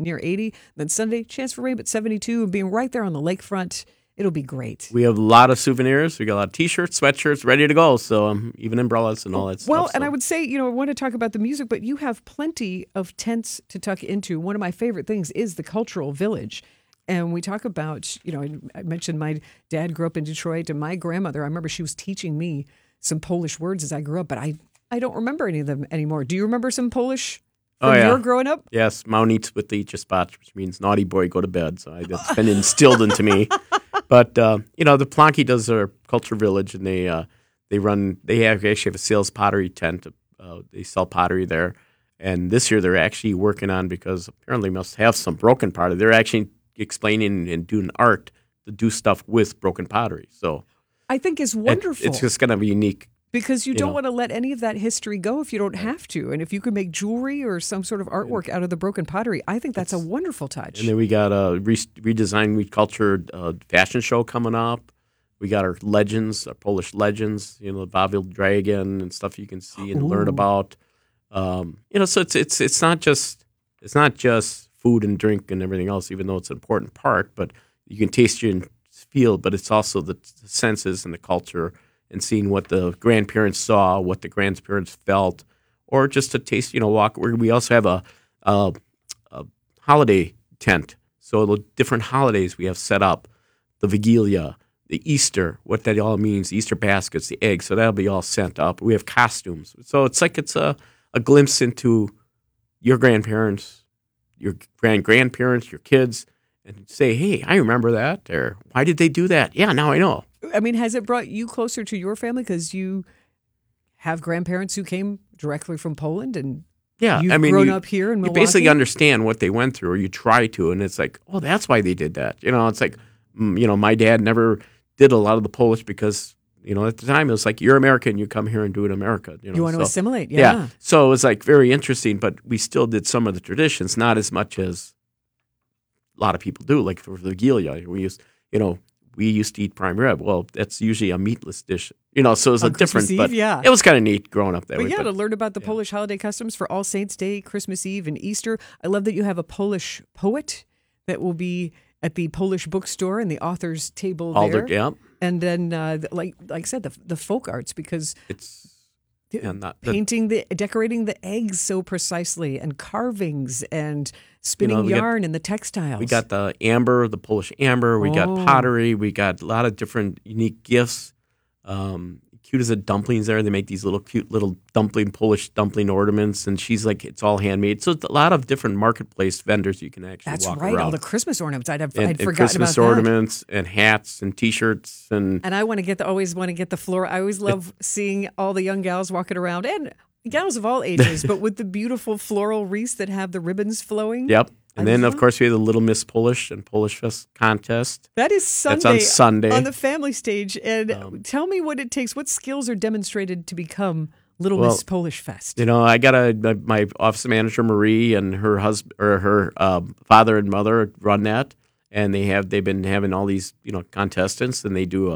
near 80. Then Sunday, chance for rain, but 72. And being right there on the lakefront, it'll be great. We have a lot of souvenirs. We got a lot of T-shirts, sweatshirts ready to go. So even umbrellas and all that stuff. Well, and I would say, I want to talk about the music, but you have plenty of tents to tuck into. One of my favorite things is the Cultural Village. And we talk about, I mentioned my dad grew up in Detroit, and my grandmother, I remember she was teaching me some Polish words as I grew up, but I don't remember any of them anymore. Do you remember some Polish from your growing up? Yes, Maunic with the spot, which means naughty boy, go to bed. So that's been instilled into me. But, the Plonky does their Culture Village, and they actually have a sales pottery tent. They sell pottery there. And this year they're actually working on, because apparently must have some broken pottery, they're actually explaining and doing art to do stuff with broken pottery. So I think is wonderful. It's just going to be unique. Because you don't want to let any of that history go if you don't have to. And if you could make jewelry or some sort of artwork out of the broken pottery, I think that's a wonderful touch. And then we got a redesigned, recultured fashion show coming up. We got our legends, our Polish legends, the Wawel Dragon and stuff you can see and learn about. So it's not just food and drink and everything else, even though it's an important part, but you can taste and feel, but it's also the senses and the culture and seeing what the grandparents saw, what the grandparents felt, or just to taste, walk. We also have a holiday tent. So the different holidays we have set up, the Vigilia, the Easter, what that all means, Easter baskets, the eggs. So that'll be all sent up. We have costumes. So it's like it's a glimpse into your grandparents, your grandparents, your kids, and say, hey, I remember that, or why did they do that? Yeah, now I know. I mean, has it brought you closer to your family because you have grandparents who came directly from Poland and you've grown up here in Milwaukee? You basically understand what they went through, or you try to, and it's like, oh, that's why they did that. It's like, my dad never did a lot of the Polish because, at the time it was like, you're American, you come here and do it in America. You want to assimilate, yeah. So it was like very interesting, but we still did some of the traditions, not as much as a lot of people do. Like for the Vigilia, we used to eat prime rib. Well, that's usually a meatless dish, so it was a different, Eve, but it was kind of neat growing up that way. To learn about the Polish holiday customs for All Saints Day, Christmas Eve, and Easter. I love that you have a Polish poet that will be at the Polish bookstore and the author's table there. Yeah. And then, like I said, the folk arts, because it's painting, decorating the eggs so precisely, and carvings and spinning yarn and the textiles. We got the amber, the Polish amber. We got pottery. We got a lot of different unique gifts. Cute as the dumplings there. They make these cute little Polish dumpling ornaments, and she's like, it's all handmade. So it's a lot of different marketplace vendors you can actually walk around. That's right, all the Christmas ornaments. I'd forgotten about that. Christmas ornaments and hats and T-shirts. And I always want to get the floral. I always love seeing all the young gals walking around, and gals of all ages, but with the beautiful floral wreaths that have the ribbons flowing. Yep. And then, of course, we have the Little Miss Polish and Polish Fest contest. That is Sunday. That's on Sunday. On the family stage. And tell me what it takes. What skills are demonstrated to become Little Miss Polish Fest? I got my office manager, Marie, and her husband or her father and mother run that. And they've been having all these, contestants, and they do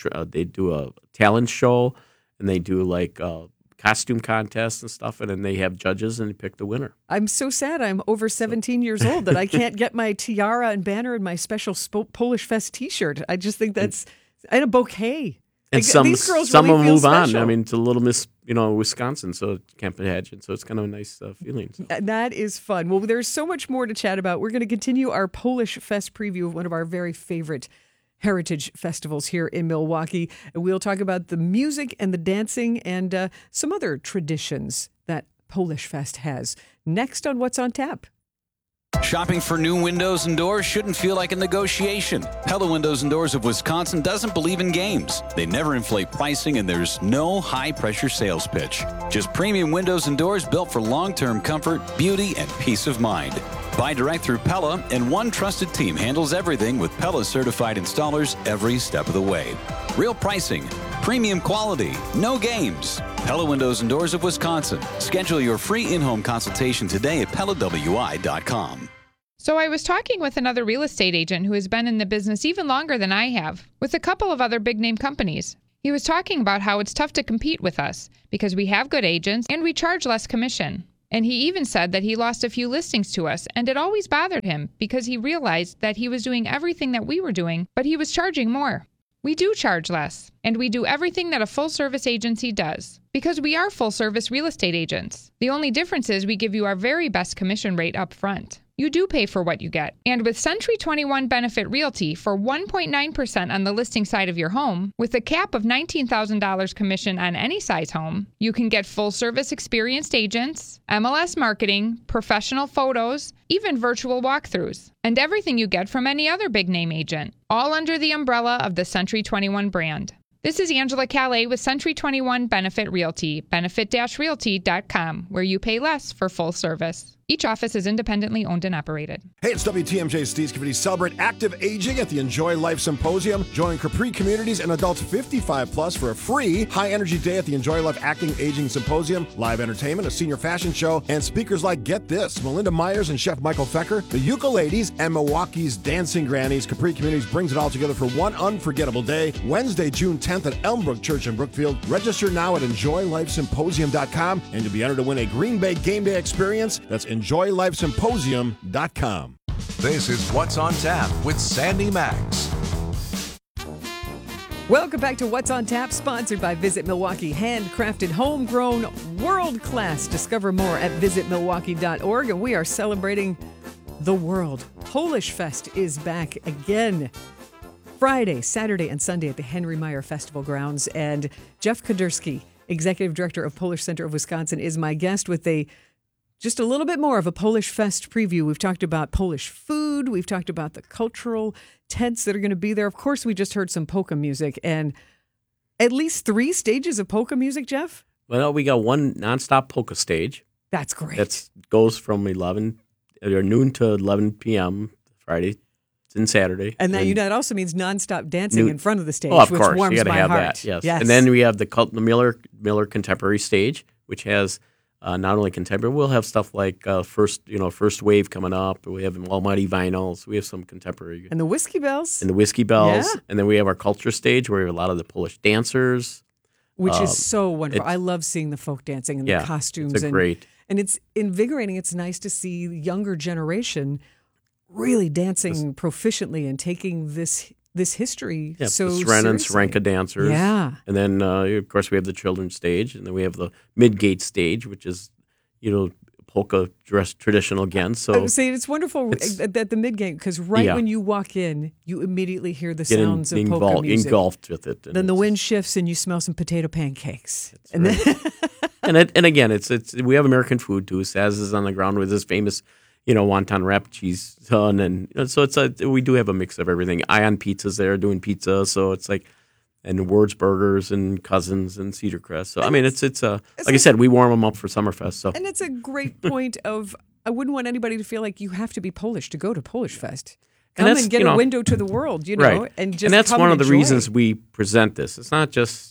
a talent show, and they do costume contests and stuff, and then they have judges and they pick the winner. I'm so sad I'm over 17 years old that I can't get my tiara and banner and my special Polish Fest T-shirt. I just think that's and a bouquet. And these girls some really will move special. on. I mean, to Little Miss, Wisconsin, so Camp Pageant, so it's kind of a nice feeling. So. That is fun. Well, there's so much more to chat about. We're going to continue our Polish Fest preview of one of our very favorite heritage festivals here in Milwaukee. And we'll talk about the music and the dancing and some other traditions that Polish Fest has. Next on What's on Tap. Shopping for new windows and doors shouldn't feel like a negotiation. Pella Windows and Doors of Wisconsin doesn't believe in games. They never inflate pricing, and there's no high-pressure sales pitch. Just premium windows and doors built for long-term comfort, beauty, and peace of mind. Buy direct through Pella, and one trusted team handles everything with Pella-certified installers every step of the way. Real pricing, premium quality, no games. Pella Windows and Doors of Wisconsin. Schedule your free in-home consultation today at PellaWI.com. So I was talking with another real estate agent who has been in the business even longer than I have, with a couple of other big-name companies. He was talking about how it's tough to compete with us because we have good agents and we charge less commission. And he even said that he lost a few listings to us, and it always bothered him because he realized that he was doing everything that we were doing, but he was charging more. We do charge less, and we do everything that a full-service agency does, because we are full-service real estate agents. The only difference is we give you our very best commission rate up front. You do pay for what you get. And with Century 21 Benefit Realty for 1.9% on the listing side of your home, with a cap of $19,000 commission on any size home, you can get full-service experienced agents, MLS marketing, professional photos, even virtual walkthroughs, and everything you get from any other big-name agent, all under the umbrella of the Century 21 brand. This is Angela Calais with Century 21 Benefit Realty, benefit-realty.com, where you pay less for full service. Each office is independently owned and operated. Hey, it's WTMJ Steve Scavini. Celebrate active aging at the Enjoy Life Symposium. Join Capri Communities and adults 55 plus for a free high-energy day at the Enjoy Life Acting Aging Symposium. Live entertainment, a senior fashion show, and speakers like, get this, Melinda Myers and Chef Michael Fecker, the Ukuleles, and Milwaukee's Dancing Grannies. Capri Communities brings it all together for one unforgettable day, Wednesday, June 10th at Elmbrook Church in Brookfield. Register now at EnjoyLifeSymposium.com, and you'll be entered to win a Green Bay game day experience. That's EnjoyLifeSymposium.com. This is What's on Tap with Sandy Max. Welcome back to What's on Tap, sponsored by Visit Milwaukee. Handcrafted, homegrown, world-class. Discover more at visitmilwaukee.org. And we are celebrating the world. Polish Fest is back again. Friday, Saturday, and Sunday at the Henry Meyer Festival grounds. And Jeff Kuderski, Executive Director of Polish Center of Wisconsin, is my guest with just a little bit more of a Polish Fest preview. We've talked about Polish food. We've talked about the cultural tents that are going to be there. Of course, we just heard some polka music and at least 3 stages of polka music, Jeff? Well, we got one nonstop polka stage. That's great. That goes from noon to 11 p.m. Friday and Saturday. And that also means nonstop dancing in front of the stage, of which course. warms You gotta my have heart. That, yes. And then we have the Miller Contemporary stage, which has not only contemporary, we'll have stuff like first wave coming up. We have Almighty Vinyls. We have some contemporary. And the Whiskey Bells. And the Whiskey Bells. Yeah. And then we have our culture stage where we have a lot of the Polish dancers. Which is so wonderful. I love seeing the folk dancing and the costumes. It's great. And it's invigorating. It's nice to see the younger generation really dancing proficiently and taking this history so the Sren and seriously. Srenka dancers. Yeah. And then, of course, we have the children's stage. And then we have the Midgate stage, which is, polka dress traditional again. So I was saying it's wonderful at the Midgate because when you walk in, you immediately hear the sounds of polka music. Engulfed with it. Then the wind shifts and you smell some potato pancakes. And again, it's we have American food too. Saz is on the ground with his famous, wonton wrap cheese ton, and so we do have a mix of everything. Ion Pizza's there doing pizza, so it's like, and Words Burgers and Cousins and Cedar Crest. So I mean, it's like I said, we warm them up for Summerfest. So and it's a great point of I wouldn't want anybody to feel like you have to be Polish to go to Polish Fest. Come and get a window to the world, right. and just and that's come one and of the enjoy. reasons we present this. It's not just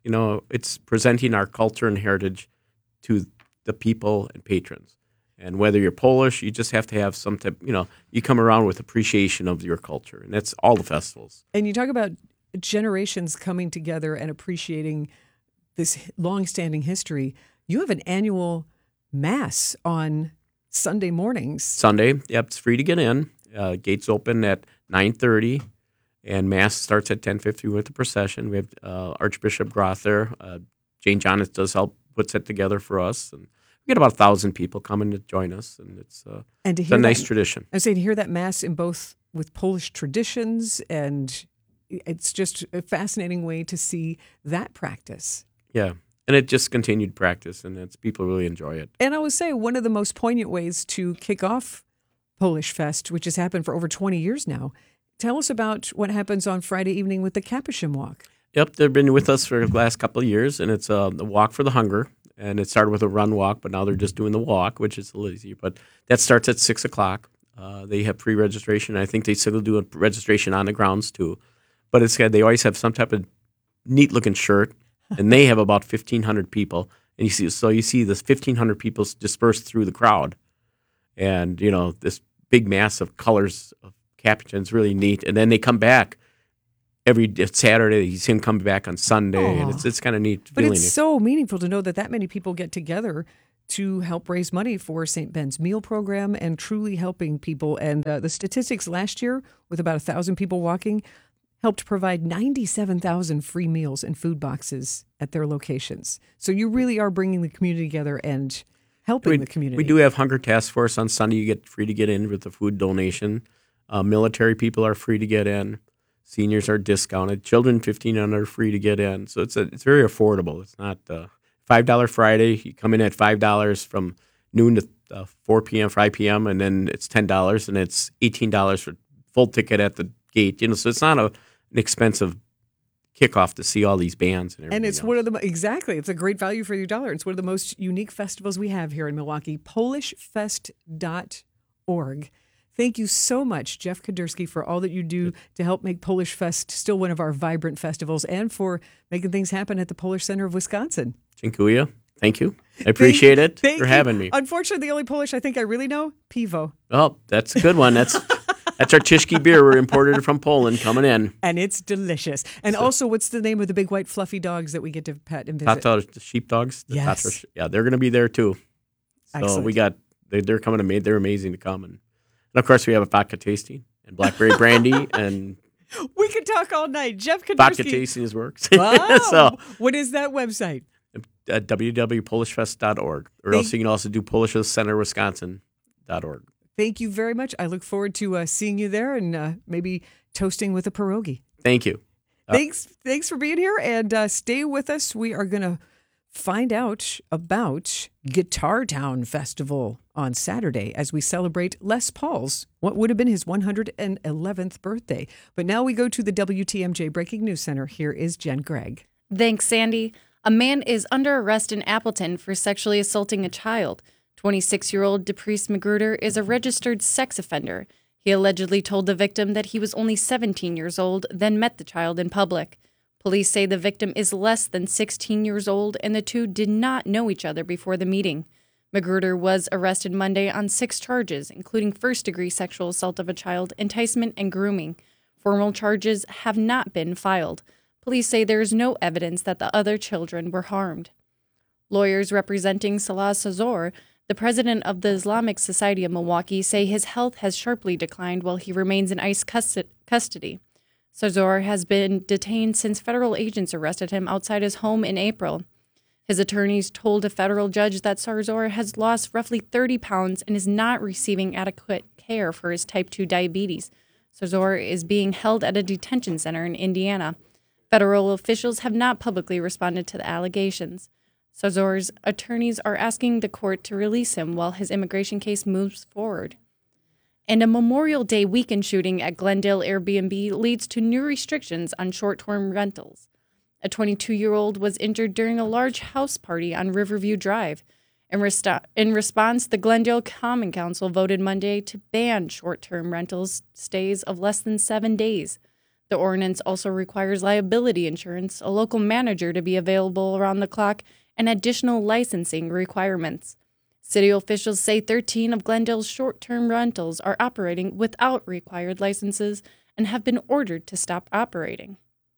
it's presenting our culture and heritage to the people and patrons. And whether you're Polish, you just have to have some type, you come around with appreciation of your culture. And that's all the festivals. And you talk about generations coming together and appreciating this long-standing history. You have an annual mass on Sunday mornings. Sunday, it's free to get in. Gates open at 9:30, and mass starts at 10:50 with the procession. We have Archbishop Groth there. Jane Jonas does help puts it together for us, and we get about 1,000 people coming to join us, and it's a nice tradition. I say to hear that mass in both with Polish traditions, and it's just a fascinating way to see that practice. Yeah, and it just continued practice, and people really enjoy it. And I would say one of the most poignant ways to kick off Polish Fest, which has happened for over 20 years now. Tell us about what happens on Friday evening with the Capuchin Walk. Yep, they've been with us for the last couple of years, and it's the Walk for the Hunger. And it started with a run walk, but now they're just doing the walk, which is a little easier. But that starts at 6 o'clock. They have pre-registration. I think they still do a registration on the grounds, too. But they always have some type of neat-looking shirt, and they have about 1,500 people. And you see this 1,500 people dispersed through the crowd. And, this big mass of colors of Capuchins, really neat. And then they come back. Every Saturday, you see him come back on Sunday, and it's kind of neat. But it's so meaningful to know that many people get together to help raise money for St. Ben's Meal Program and truly helping people. And the statistics last year, with about 1,000 people walking, helped provide 97,000 free meals and food boxes at their locations. So you really are bringing the community together and helping the community. We do have Hunger Task Force on Sunday. You get free to get in with the food donation. Military people are free to get in. Seniors are discounted. Children 15 and under are free to get in. So it's very affordable. It's not $5 Friday. You come in at $5 from noon to 4 p.m., 5 p.m., and then it's $10, and it's $18 for full ticket at the gate. So it's not an expensive kickoff to see all these bands and everything. And it's one of the exactly. It's a great value for your dollar. It's one of the most unique festivals we have here in Milwaukee. PolishFest.org. Thank you so much, Jeff Kuderski, for all that you do to help make Polish Fest still one of our vibrant festivals and for making things happen at the Polish Center of Wisconsin. Dziękuję. Thank you. I appreciate it for having me. Unfortunately, the only Polish I think I really know, piwo. Oh, that's a good one. That's our Tyszki beer. We're imported from Poland coming in. And it's delicious. And also, what's the name of the big white fluffy dogs that we get to pet and visit? Tatar, the sheepdogs. Yes. Yeah, they're going to be there too. So Excellent. they're coming to they're amazing to come. And of course, we have a vodka tasting and blackberry brandy. And we could talk all night. Jeff Kuderski. Vodka tasting works. Wow. So, what is that website? www.polishfest.org. Or else you can also do polishcenterwisconsin.org. Thank you very much. I look forward to seeing you there and maybe toasting with a pierogi. Thank you. Thanks for being here, and stay with us. We are going to find out about Guitar Town Festival on Saturday as we celebrate Les Paul's, what would have been his 111th birthday. But now we go to the WTMJ Breaking News Center. Here is Jen Gregg. Thanks, Sandy. A man is under arrest in Appleton for sexually assaulting a child. 26-year-old DePriest Magruder is a registered sex offender. He allegedly told the victim that he was only 17 years old, then met the child in public. Police say the victim is less than 16 years old, and the two did not know each other before the meeting. Magruder was arrested Monday on 6 charges, including first-degree sexual assault of a child, enticement, and grooming. Formal charges have not been filed. Police say there is no evidence that the other children were harmed. Lawyers representing Salah Sazor, the president of the Islamic Society of Milwaukee, say his health has sharply declined while he remains in ICE custody. Sazor has been detained since federal agents arrested him outside his home in April. His attorneys told a federal judge that Sazor has lost roughly 30 pounds and is not receiving adequate care for his type 2 diabetes. Sazor is being held at a detention center in Indiana. Federal officials have not publicly responded to the allegations. Sazor's attorneys are asking the court to release him while his immigration case moves forward. And a Memorial Day weekend shooting at Glendale Airbnb leads to new restrictions on short-term rentals. A 22-year-old was injured during a large house party on Riverview Drive. In response, the Glendale Common Council voted Monday to ban short-term rentals stays of less than 7 days. The ordinance also requires liability insurance, a local manager to be available around the clock, and additional licensing requirements. City officials say 13 of Glendale's short-term rentals are operating without required licenses and have been ordered to stop operating.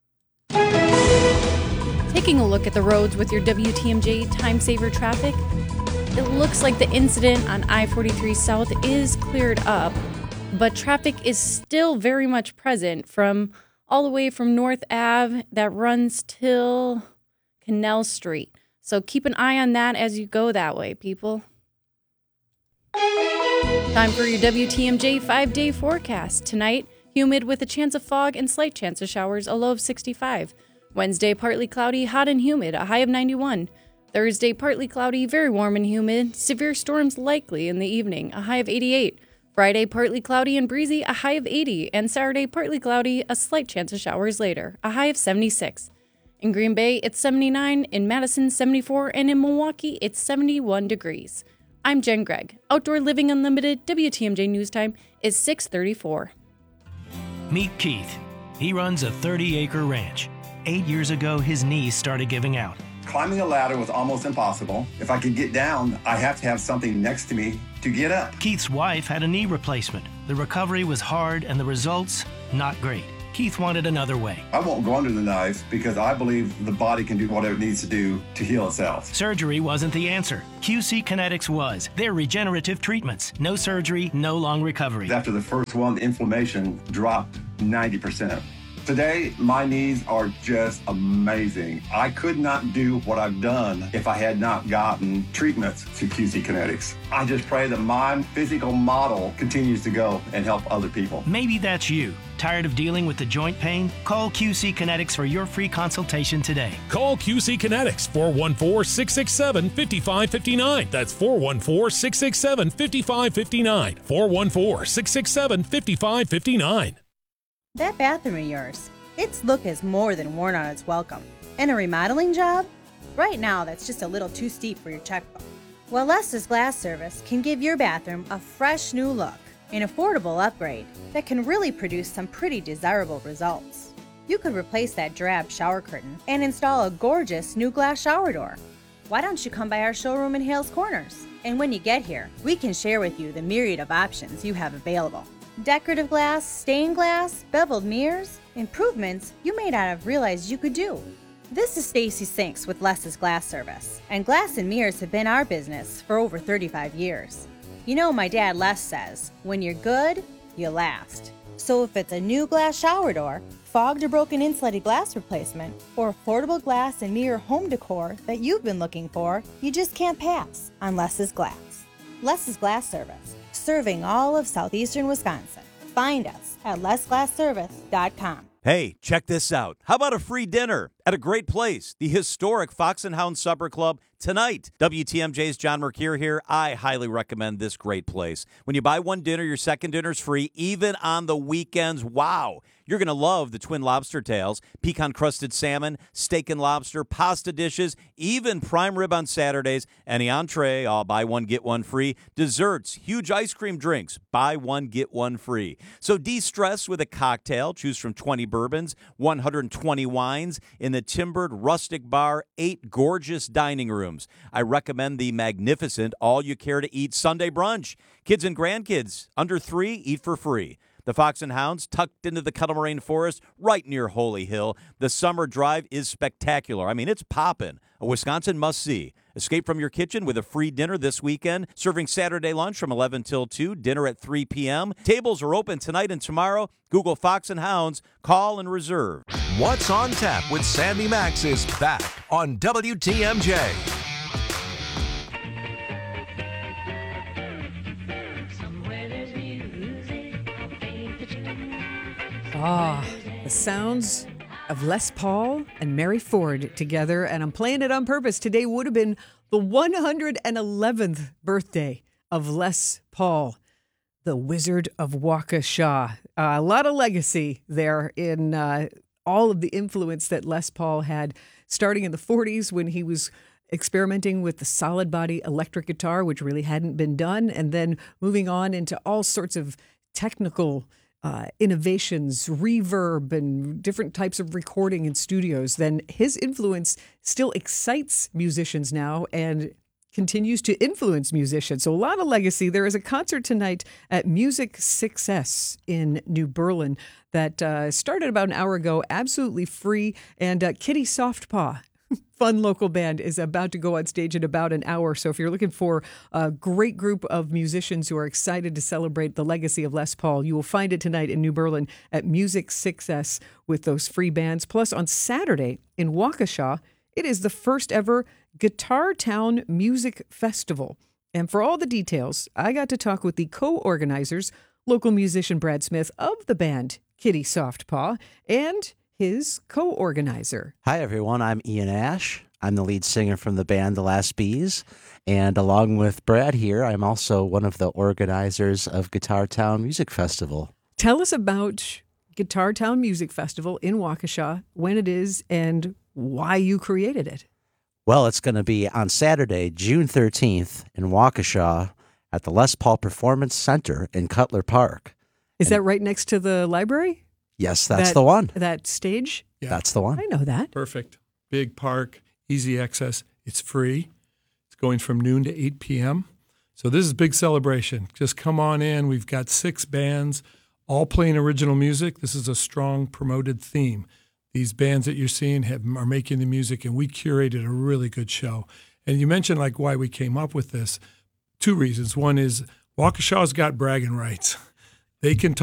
Taking a look at the roads with your WTMJ Time Saver traffic, it looks like the incident on I-43 South is cleared up, but traffic is still very much present from all the way from North Ave that runs till Canal Street. So keep an eye on that as you go that way, people. Time for your WTMJ 5-day forecast. Tonight, humid with a chance of fog and slight chance of showers, a low of 65. Wednesday, partly cloudy, hot and humid, a high of 91. Thursday, partly cloudy, very warm and humid, severe storms likely in the evening, a high of 88. Friday, partly cloudy and breezy, a high of 80. And Saturday, partly cloudy, a slight chance of showers later, a high of 76. In Green Bay, it's 79. In Madison, 74. And in Milwaukee, it's 71 degrees. I'm Jen Gregg. Outdoor Living Unlimited, WTMJ News Time is 6:34. Meet Keith. He runs a 30-acre ranch. 8 years ago, his knees started giving out. Climbing a ladder was almost impossible. If I could get down, I have to have something next to me to get up. Keith's wife had a knee replacement. The recovery was hard and the results not great. Keith wanted another way. I won't go under the knife because I believe the body can do whatever it needs to do to heal itself. Surgery wasn't the answer. QC Kinetics was. They're regenerative treatments. No surgery, no long recovery. After the first one, the inflammation dropped 90%. Today, my knees are just amazing. I could not do what I've done if I had not gotten treatments to QC Kinetics. I just pray that my physical model continues to go and help other people. Maybe that's you. Tired of dealing with the joint pain? Call QC Kinetics for your free consultation today. Call QC Kinetics, 414-667-5559. That's 414-667-5559. 414-667-5559. That bathroom of yours, its look has more than worn on its welcome. And a remodeling job? Right now, that's just a little too steep for your checkbook. Well, Lester's Glass Service can give your bathroom a fresh new look, an affordable upgrade that can really produce some pretty desirable results. You could replace that drab shower curtain and install a gorgeous new glass shower door. Why don't you come by our showroom in Hales Corners? And when you get here, we can share with you the myriad of options you have available. Decorative glass, stained glass, beveled mirrors, improvements you may not have realized you could do. This is Stacy Sinks with Les's Glass Service, and glass and mirrors have been our business for over 35 years. You know, my dad Les says, when you're good, you last. So if it's a new glass shower door, fogged or broken insulated glass replacement, or affordable glass and mirror home decor that you've been looking for, you just can't pass on Les's Glass. Les's Glass Service, serving all of southeastern Wisconsin. Find us at lesglassservice.com. Hey, check this out. How about a free dinner at a great place, the historic Fox and Hound Supper Club tonight? WTMJ's John Mercure here. I highly recommend this great place. When you buy one dinner, your second dinner's free, even on the weekends. Wow. You're going to love the twin lobster tails, pecan-crusted salmon, steak and lobster, pasta dishes, even prime rib on Saturdays, any entree, all buy one, get one free, desserts, huge ice cream drinks, buy one, get one free. So de-stress with a cocktail. Choose from 20 bourbons, 120 wines in the timbered rustic bar, 8 gorgeous dining rooms. I recommend the magnificent all-you-care-to-eat Sunday brunch. Kids and grandkids under 3 eat for free. The Fox and Hounds, tucked into the Kettle Moraine Forest, right near Holy Hill. The summer drive is spectacular. I mean, it's poppin'. A Wisconsin must-see. Escape from your kitchen with a free dinner this weekend. Serving Saturday lunch from 11 till 2, dinner at 3 p.m. Tables are open tonight and tomorrow. Google Fox and Hounds. Call and reserve. What's on Tap with Sandy Max is back on WTMJ. The sounds of Les Paul and Mary Ford together, and I'm playing it on purpose. Today would have been the 111th birthday of Les Paul, the Wizard of Waukesha. A lot of legacy there in all of the influence that Les Paul had, starting in the 40s when he was experimenting with the solid body electric guitar, which really hadn't been done, and then moving on into all sorts of technical innovations, reverb, and different types of recording in studios. Then his influence still excites musicians now and continues to influence musicians. So a lot of legacy. There is a concert tonight at Music Success in New Berlin that started about an hour ago, absolutely free. And Kitty Softpaw, fun local band, is about to go on stage in about an hour. So if you're looking for a great group of musicians who are excited to celebrate the legacy of Les Paul, you will find it tonight in New Berlin at Music Success with those free bands. Plus on Saturday in Waukesha, it is the first ever Guitar Town Music Festival. And for all the details, I got to talk with the co-organizers, local musician Brad Smith of the band Kitty Softpaw, and his co-organizer. Hi, everyone. I'm Ian Ash. I'm the lead singer from the band The Last Bees. And along with Brad here, I'm also one of the organizers of Guitar Town Music Festival. Tell us about Guitar Town Music Festival in Waukesha, when it is, and why you created it. Well, it's going to be on Saturday, June 13th in Waukesha at the Les Paul Performance Center in Cutler Park. Is that right next to the library? Yes, that's the one. That stage? Yeah. That's the one. I know that. Perfect. Big park, easy access. It's free. It's going from noon to 8 p.m. So this is a big celebration. Just come on in. We've got 6 bands, all playing original music. This is a strong promoted theme. These bands that you're seeing are making the music, and we curated a really good show. And you mentioned like why we came up with this. 2 reasons. One is Waukesha's got bragging rights. They can talk